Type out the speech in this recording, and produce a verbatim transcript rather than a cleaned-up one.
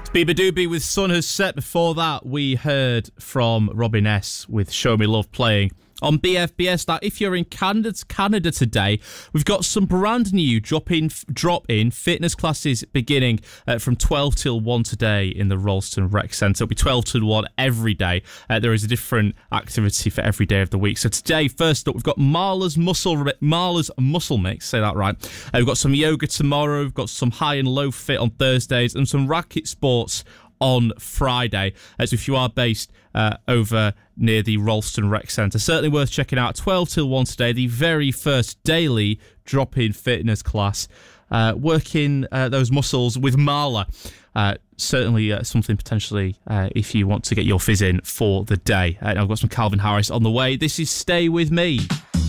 Bieber Doobie with Sun Has Set. Before that, we heard from Robin S. with Show Me Love playing on B F B S. Now, if you're in Canada, Canada today, we've got some brand new drop-in drop-in fitness classes beginning uh, from twelve till one today in the Ralston Rec Centre. It'll be twelve till one every day. Uh, there is a different activity for every day of the week. So today, first up, we've got Marla's Muscle Marla's Muscle Mix. Say that right. Uh, we've got some yoga tomorrow. We've got some high and low fit on Thursdays and some racket sports on Friday. As if you are based uh, over near the Ralston Rec Centre, certainly worth checking out. twelve till one today, the very first daily drop-in fitness class, uh, working uh, those muscles with Marla. Uh, certainly uh, something potentially uh, if you want to get your fizz in for the day. Uh, I've got some Calvin Harris on the way. This is Stay With Me.